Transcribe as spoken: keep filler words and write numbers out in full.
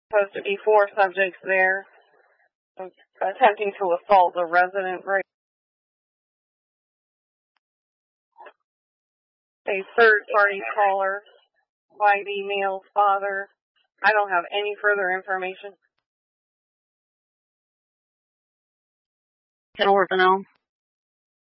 Supposed to be four subjects there attempting to assault the resident. Right. A third-party caller, white email, father. I don't have any further information. ten Orphanell.